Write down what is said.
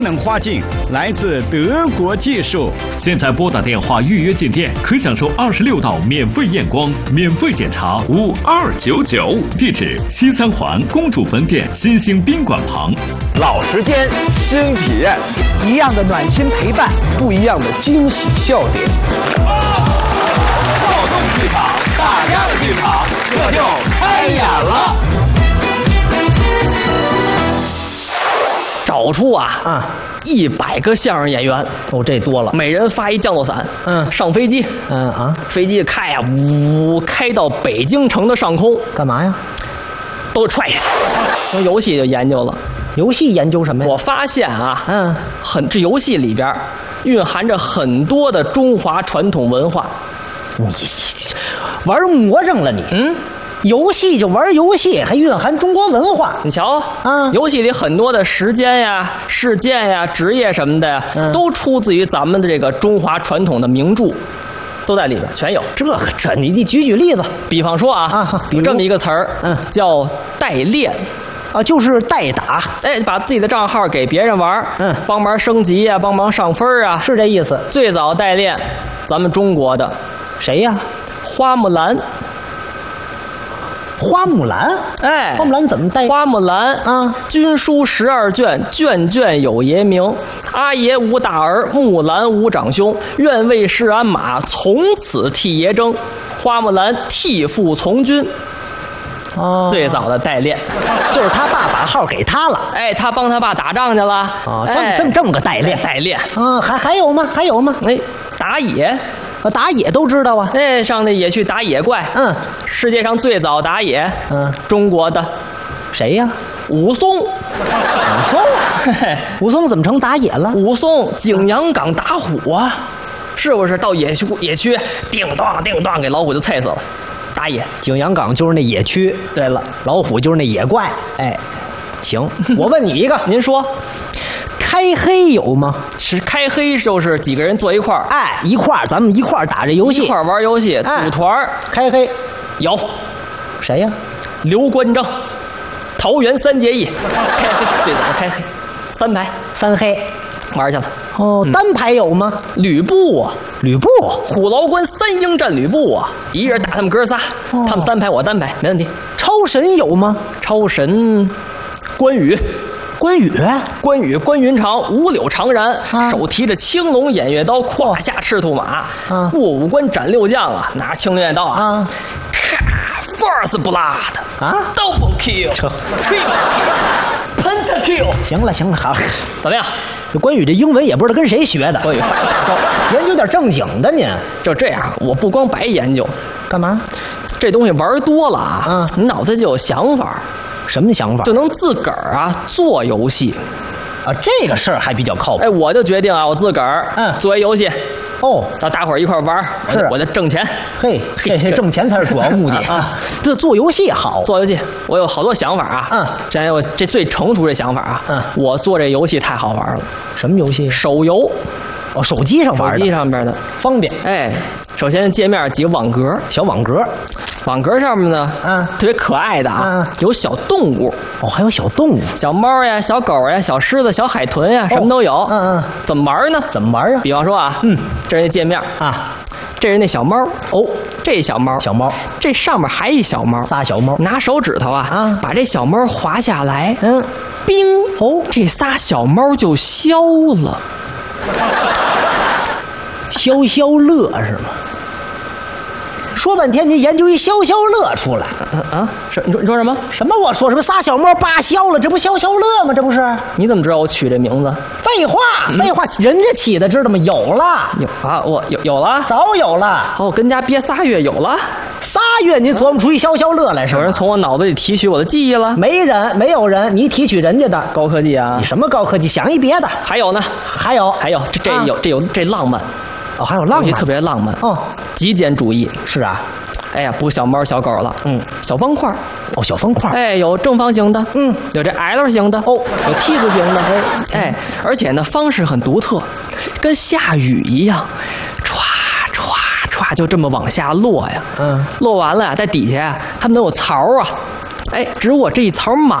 能花镜来自德国技术。 现在拨打电话预约进店，可享受26道免费验光、免费检查，5299。地址：西三环公主坟店新兴宾馆旁。 老时间，新体验， 一样的暖心陪伴， 不一样的惊喜笑点。 少动剧场，大家的剧场，这就开演了。 找出100个相声演员哦，这多了， 每人发一降落伞，上飞机，飞机开呀，开到北京城的上空， 干嘛呀？ 都踹下去。从游戏就研究了， 游戏研究什么呀？ 我发现这游戏里边蕴含着很多的中华传统文化。 你玩魔怔了你？游戏就玩游戏，还蕴含中国文化。 你瞧游戏里很多的时间呀、事件呀、职业什么的呀，都出自于咱们的这个中华传统的名著，都在里边全有。 这你举例子， 比方说有这么一个词儿，叫代练。 就是代打， 把自己的账号给别人玩，帮忙升级啊，帮忙上分啊， 是这意思。 最早代练，咱们中国的谁呀？ 花木兰。 花木兰，花木兰怎么代？ 花木兰军书12卷，卷卷有爷名。阿爷无大儿，木兰无长兄。愿为市鞍马，从此替爷征。花木兰替父从军。最早的代练， 就是他爸把号给他了。 他帮他爸打仗去了。 这么个代练。还有吗？ 打野。 打野都知道啊， 上那野去打野怪。世界上最早打野，中国的谁呀？ 武松。 武松怎么成打野了？ 武松景阳冈打虎啊，是不是？到野区叮当给老虎就菜死了。打野， 景阳冈就是那野区。 对了， 老虎就是那野怪。行，我问你一个， 您说。 开黑有吗？ 是开黑就是几个人坐一块儿， 咱们一块儿打这游戏， 一块儿玩游戏，组团开黑有谁呀？ 刘关张，桃园3结义，开黑最早开黑，3黑玩去了。 单排有吗？ 吕布， 虎牢关3英战吕布一人打他们哥仨，他们3排我单排，没问题。 超神有吗？ 超神，关羽，关云长，五柳长髯，手提着青龙偃月刀，胯下赤兔马，过五关斩六将拿青龙偃月刀First blood double kill triple kill pentakill。 行了，好， 怎么样？ 这关羽这英文也不知道跟谁学的。 关羽研究点正经的您。 就这样，我不光白研究， 干嘛？ 这东西玩多了你脑子就有想法。 什么想法？ 就能自个儿做游戏这个事儿还比较靠谱。 我就决定我自个儿做一游戏。咱大伙儿一块玩，我就挣钱。 这挣钱才是主要目的这做游戏好， 做游戏我有好多想法这最成熟这想法我做这游戏太好玩了。 什么游戏？ 手游。 手机上玩的， 手机上边的方便。 首先界面几个网格， 小网格， 网格上面呢特别可爱的有小动物。 还有小动物， 小猫呀，小狗呀，小狮子，小海豚呀，什么都有。怎么玩呢？比方说这是界面这是那小猫这小猫，这上面还一小猫， 仨小猫， 拿手指头把这小猫滑下来，冰这仨小猫就消了。 消消乐是吗？说半天，你研究一消消乐出来你说什么？ 什么？我说什么？仨小猫叭消了，这不消消乐吗？这不是？ 你怎么知道我取这名字？ 废话，人家起的，知道吗？有了， 我有了， 早有了。 跟家憋仨月有了 ，3月你琢磨出一消消乐来是吧？ 有人从我脑子里提取我的记忆了？ 没有人，你提取人家的高科技你什么高科技？想一别的。 还有呢？ 还有， 这浪漫。 还有浪漫， 特别浪漫极简主义。 是啊， 不小猫小狗了，小方块小方块， 有正方形的，有这 L 型的，有 T 字形的，而且呢方式很独特，跟下雨一样，歘歘歘就这么往下落呀，落完了在底下它能有槽只如果这一槽满